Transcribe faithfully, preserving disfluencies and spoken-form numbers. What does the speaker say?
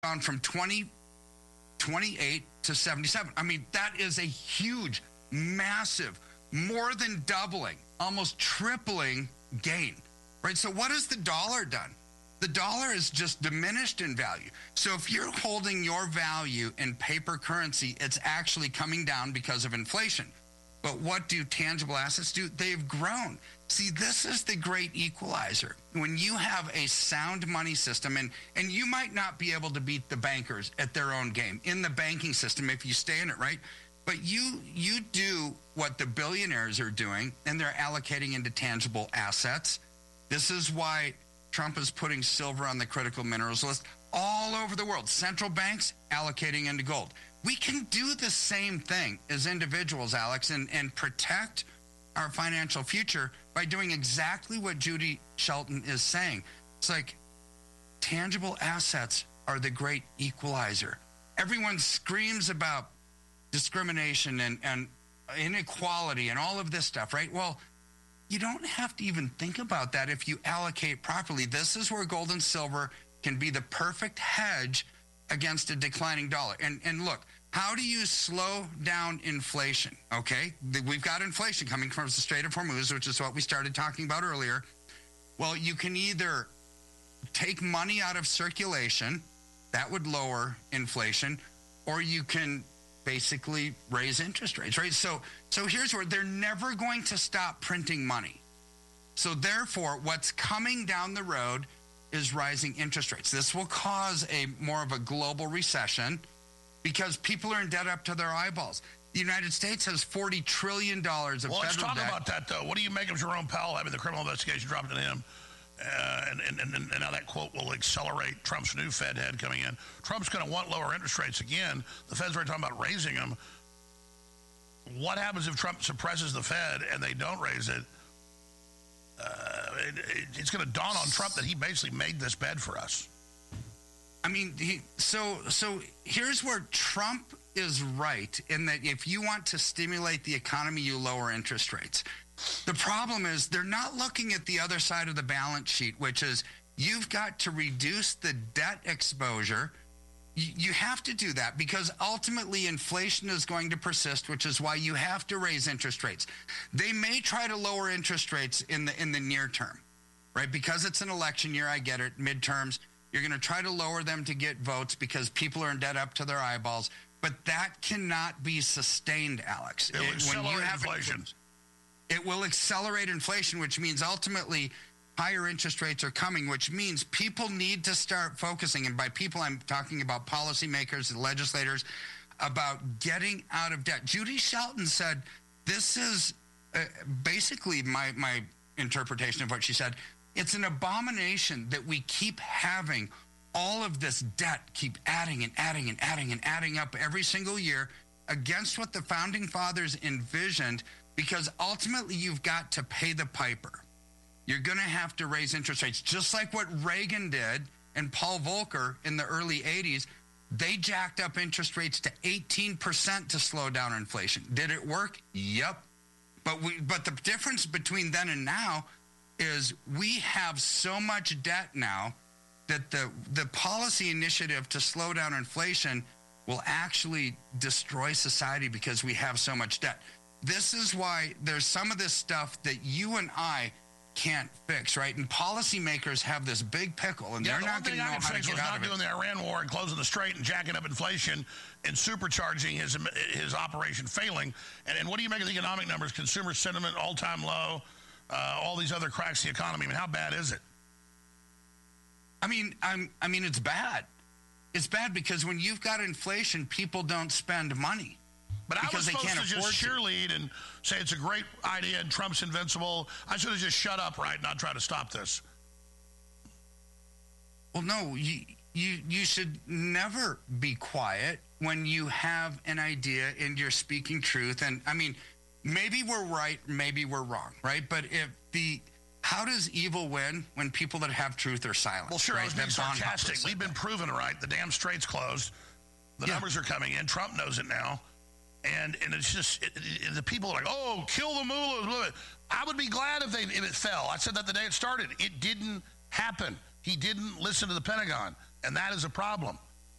gone from twenty, twenty-eight to seventy-seven. I mean, that is a huge, massive, more than doubling, almost tripling gain, right? So what has the dollar done? The dollar is just diminished in value. So if you're holding your value in paper currency, it's actually coming down because of inflation. But what do tangible assets do? They've grown. See, this is the great equalizer. When you have a sound money system, and, and you might not be able to beat the bankers at their own game in the banking system if you stay in it, right? But you you do what the billionaires are doing, and they're allocating into tangible assets. This is why Trump is putting silver on the critical minerals list all over the world. Central banks allocating into gold. We can do the same thing as individuals, Alex, and, and protect our financial future by doing exactly what Judy Shelton is saying. It's like tangible assets are the great equalizer. Everyone screams about discrimination and, and inequality and all of this stuff, right? Well, you don't have to even think about that if you allocate properly. This is where gold and silver can be the perfect hedge against a declining dollar. And and look, how do you slow down inflation? Okay, we've got inflation coming from the Strait of Hormuz, which is what we started talking about earlier. Well, you can either take money out of circulation, that would lower inflation, or you can basically raise interest rates, right? So, so here's where they're never going to stop printing money. So therefore, what's coming down the road is rising interest rates. This will cause a more of a global recession because people are in debt up to their eyeballs. The United States has forty trillion dollars of well, federal debt. Well, let's talk about that, though. What do you make of Jerome Powell having the criminal investigation dropped to him? Uh, and, and, and, and now that quote will accelerate Trump's new Fed head coming in. Trump's going to want lower interest rates again. The Fed's already talking about raising them. What happens if Trump suppresses the Fed and they don't raise it? Uh, it, it it's going to dawn on Trump that he basically made this bed for us. I mean, he, so so here's where Trump is right in that if you want to stimulate the economy, you lower interest rates. The problem is they're not looking at the other side of the balance sheet, which is you've got to reduce the debt exposure. You have to do that because ultimately inflation is going to persist, which is why you have to raise interest rates. They may try to lower interest rates in the in the near term, right? Because it's an election year, I get it, midterms. You're going to try to lower them to get votes because people are in debt up to their eyeballs. But that cannot be sustained, Alex. It will it, accelerate when you have inflation. It will accelerate inflation, which means ultimately higher interest rates are coming, which means people need to start focusing, and by people I'm talking about policymakers and legislators, about getting out of debt. Judy Shelton said, this is uh, basically my, my interpretation of what she said. It's an abomination that we keep having all of this debt, keep adding and adding and adding and adding up every single year against what the founding fathers envisioned, because ultimately you've got to pay the piper. You're going to have to raise interest rates, just like what Reagan did and Paul Volcker in the early eighties. They jacked up interest rates to eighteen percent to slow down inflation. Did it work? Yep. But we, but the difference between then and now is we have so much debt now that the, the policy initiative to slow down inflation will actually destroy society because we have so much debt. This is why there's some of this stuff that you and I can't fix, right? And policymakers have this big pickle, and yeah, they're the not going to know how to get out of it. Not doing the Iran war and closing the strait and jacking up inflation and supercharging his his operation failing. And, and what do you make of the economic numbers? Consumer sentiment all-time low, uh, all these other cracks in the economy. I mean, how bad is it? I mean, I'm, I mean, it's bad. It's bad because when you've got inflation, people don't spend money. But I was supposed to just cheerlead to. and say it's a great idea and Trump's invincible. I should have just shut up, right, and not try to stop this. Well, no, you, you, you should never be quiet when you have an idea and you're speaking truth. And, I mean, maybe we're right, maybe we're wrong, right? But if the... How does evil win when people that have truth are silent? Well, sure, right? I was being sarcastic. We've been proven right. The damn strait's closed. The yeah. numbers are coming in. Trump knows it now. And and it's just, it, it, the people are like, oh, kill the mullahs. I would be glad if, they, if it fell. I said that the day it started. It didn't happen. He didn't listen to the Pentagon. And that is a problem.